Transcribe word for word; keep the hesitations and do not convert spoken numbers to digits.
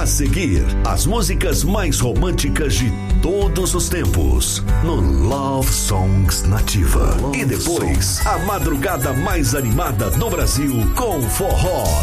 A seguir, as músicas mais românticas de todos os tempos no Love Songs Nativa. Love e depois, Songs. A madrugada mais animada do Brasil com forró